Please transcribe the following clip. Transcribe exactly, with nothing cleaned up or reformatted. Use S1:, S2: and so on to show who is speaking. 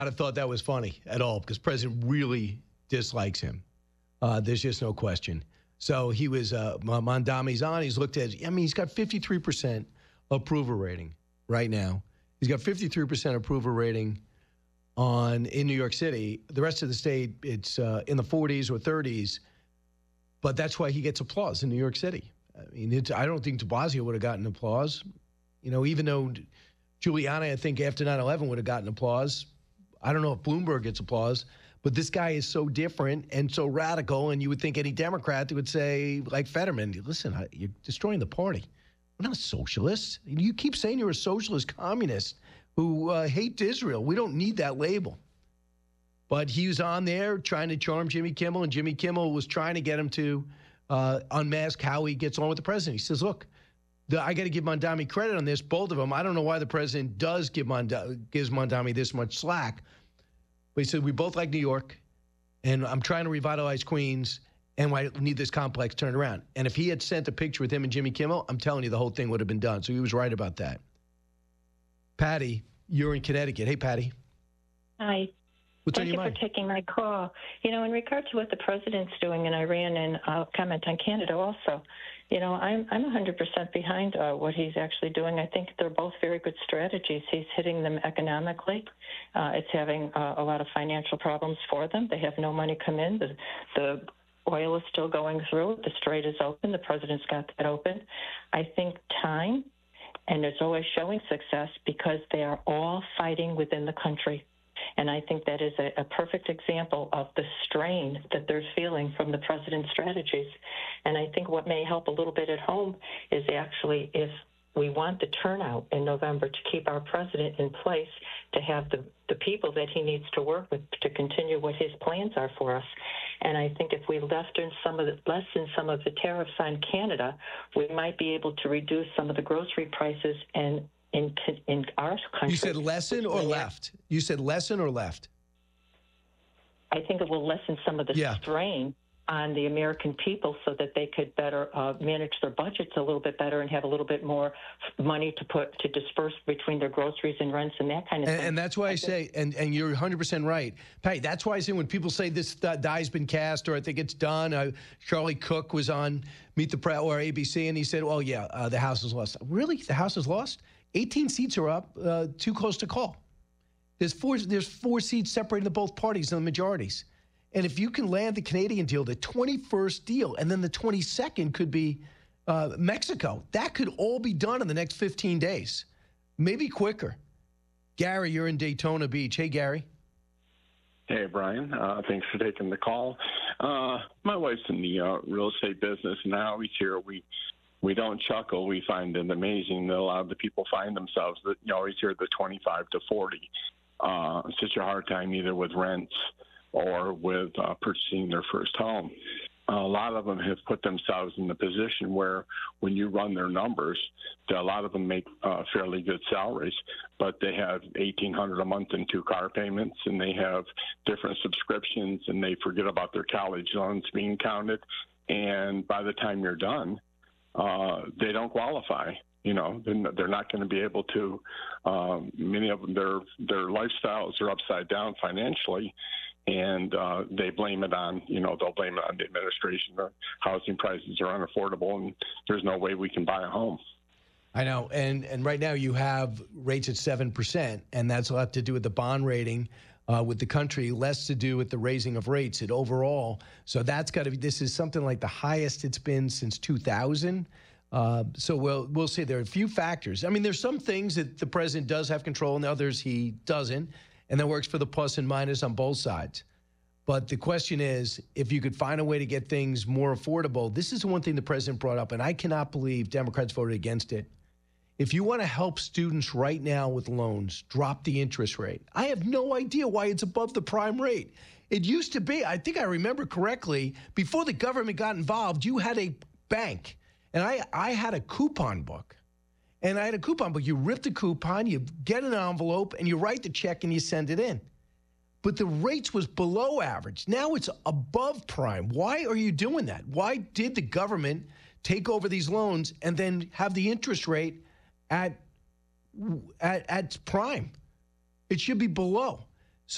S1: I'd have thought that was funny at all because President really dislikes him. Uh, there's just no question. So he was, uh, Mondami's on. He's looked at, I mean, he's got fifty-three percent approval rating right now. He's got fifty-three percent approval rating on in New York City. The rest of the state, it's uh, in the forties or thirties. But that's why he gets applause in New York City. I mean, it's, I don't think de Blasio would have gotten applause. You know, even though Giuliani, I think, after nine eleven would have gotten applause. I don't know if Bloomberg gets applause, but this guy is so different and so radical, and you would think any Democrat would say, like Fetterman, listen, you're destroying the party. We're not socialists. You keep saying you're a socialist communist who uh, hate Israel. We don't need that label. But he was on there trying to charm Jimmy Kimmel, and Jimmy Kimmel was trying to get him to uh, unmask how he gets on with the president. He says, look, the, I got to give Mondami credit on this, both of them. I don't know why the president does give Mondami, gives Mondami this much slack. But he said, we both like New York, and I'm trying to revitalize Queens, and I need this complex turned around. And if he had sent a picture with him and Jimmy Kimmel, I'm telling you, the whole thing would have been done. So he was right about that. Patty, you're in Connecticut. Hey, Patty.
S2: Hi.
S1: What's
S2: Thank
S1: on
S2: you
S1: your mind?
S2: for taking my call. You know, in regard to what the president's doing in Iran, and I'll comment on Canada also, you know, I'm I'm one hundred percent behind uh, what he's actually doing. I think they're both very good strategies. He's hitting them economically. Uh, it's having uh, a lot of financial problems for them. They have no money come in. The, the oil is still going through. The Strait is open. The president's got that open. I think time, and it's always showing success because they are all fighting within the country. And I think that is a, a perfect example of the strain that they're feeling from the president's strategies. And I think what may help a little bit at home is actually if we want the turnout in November to keep our president in place, to have the, the people that he needs to work with to continue what his plans are for us. And I think if we lessen some of the, lessen some of the tariffs on Canada, we might be able to reduce some of the grocery prices and In, in our country.
S1: You said lessen or left? You said lessen or left?
S2: I think it will lessen some of the
S1: yeah.
S2: strain on the American people so that they could better uh, manage their budgets a little bit better and have a little bit more money to put to disperse between their groceries and rents and that kind of
S1: and,
S2: thing.
S1: And that's why I, I say, and, and you're one hundred percent right. Patty, that's why I say when people say this uh, die's been cast or I think it's done, uh, Charlie Cook was on Meet the Press or A B C and he said, well, yeah, uh, the House is lost. Really? The House is lost? eighteen seats are up, uh, too close to call. There's four, there's four seats separating the both parties in the majorities. And if you can land the Canadian deal, the twenty-first deal, and then the twenty-second could be uh, Mexico, that could all be done in the next fifteen days, maybe quicker. Gary, you're in Daytona Beach. Hey, Gary.
S3: Hey, Brian. Uh, thanks for taking the call. Uh, my wife's in the uh, real estate business, and I always hear we we don't chuckle. We find it amazing that a lot of the people find themselves that you always hear the twenty-five to forty. Uh, such a hard time either with rents or with uh, purchasing their first home. Uh, a lot of them have put themselves in the position where when you run their numbers, that a lot of them make uh, fairly good salaries, but they have eighteen hundred dollars a month in two car payments, and they have different subscriptions, and they forget about their college loans being counted. And by the time you're done, uh, they don't qualify. You know, they're not going to be able to. Um, many of them, their their lifestyles are upside down financially, and uh, they blame it on, you know, they'll blame it on the administration. The housing prices are unaffordable, and there's no way we can buy a home.
S1: I know, and and right now you have rates at seven percent, and that's a lot to do with the bond rating uh, with the country, less to do with the raising of rates at overall. So that's got to be. This is something like the highest it's been since two thousand. Uh, so we'll we'll see. There are a few factors. I mean, there's some things that the president does have control, and others he doesn't, and that works for the plus and minus on both sides. But the question is, if you could find a way to get things more affordable, this is the one thing the president brought up, and I cannot believe Democrats voted against it. If you want to help students right now with loans, drop the interest rate. I have no idea why it's above the prime rate. It used to be, I think I remember correctly, before the government got involved, you had a bank. And I, I had a coupon book. And I had a coupon book. You rip the coupon, you get an envelope, and you write the check and you send it in. But the rates was below average. Now it's above prime. Why are you doing that? Why did the government take over these loans and then have the interest rate at, at, at prime? It should be below.